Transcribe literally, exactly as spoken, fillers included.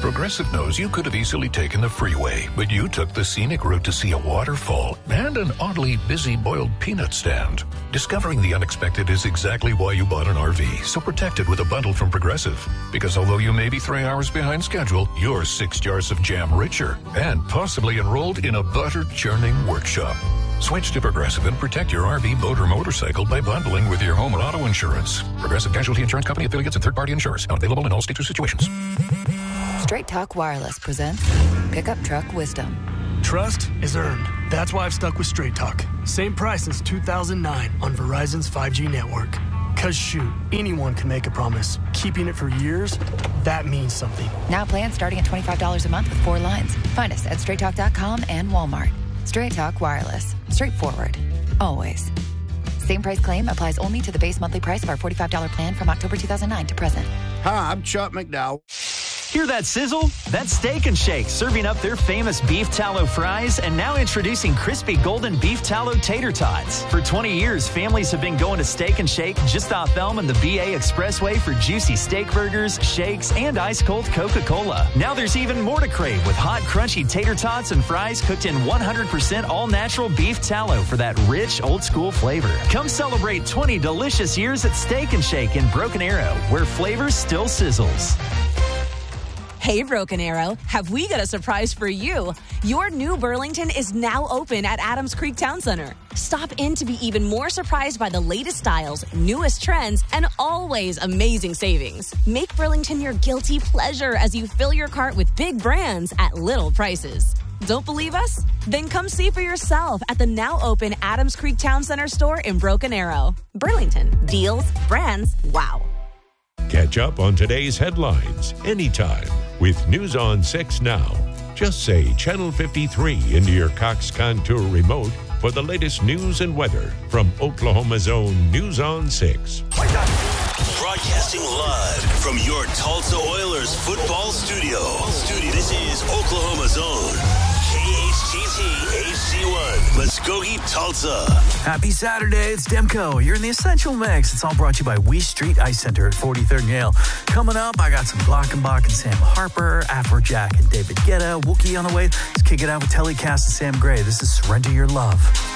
Progressive knows you could have easily taken the freeway, but you took the scenic route to see a waterfall and an oddly busy boiled peanut stand. Discovering the unexpected is exactly why you bought an R V, so protect it with a bundle from Progressive. Because although you may be three hours behind schedule, you're six jars of jam richer and possibly enrolled in a butter-churning workshop. Switch to Progressive and protect your R V, boat, or motorcycle by bundling with your home and auto insurance. Progressive Casualty Insurance Company affiliates and third-party insurers. Not available in all states or situations. Straight Talk Wireless presents Pickup Truck Wisdom. Trust is earned. That's why I've stuck with Straight Talk. Same price since two thousand nine on Verizon's five G network. Cause shoot, anyone can make a promise. Keeping it for years, that means something. Now plans starting at twenty-five dollars a month with four lines. Find us at straight talk dot com and Walmart. Straight Talk Wireless. Straightforward. Always. Same price claim applies only to the base monthly price of our forty-five dollars plan from October two thousand nine to present. Hi, I'm Chuck McDowell. Hear that sizzle? That's Steak and Shake, serving up their famous beef tallow fries and now introducing crispy golden beef tallow tater tots. For twenty years, families have been going to Steak and Shake just off Elm and the B A Expressway for juicy steak burgers, shakes, and ice-cold Coca-Cola. Now there's even more to crave with hot, crunchy tater tots and fries cooked in one hundred percent all-natural beef tallow for that rich, old-school flavor. Come celebrate twenty delicious years at Steak and Shake in Broken Arrow, where flavor still sizzles. Hey, Broken Arrow, have we got a surprise for you? Your new Burlington is now open at Adams Creek Town Center. Stop in to be even more surprised by the latest styles, newest trends, and always amazing savings. Make Burlington your guilty pleasure as you fill your cart with big brands at little prices. Don't believe us? Then come see for yourself at the now open Adams Creek Town Center store in Broken Arrow. Burlington. Deals, brands, wow. Catch up on today's headlines anytime with News on six Now. Just say Channel fifty-three into your Cox Contour remote for the latest news and weather from Oklahoma's own News on six. Broadcasting live from your Tulsa Oilers football studio. Studio. This is Oklahoma's own K H T T H C one, Muskogee, Tulsa. Happy Saturday, it's Demko. You're in the Essential Mix. It's all brought to you by Weiss Street Ice Center at forty-third and Yale. Coming up, I got some Glockenbach and Sam Harper, Afrojack and David Guetta, Wookie on the way. Let's kick it out with Telecast and Sam Gray. This is Surrender Your Love.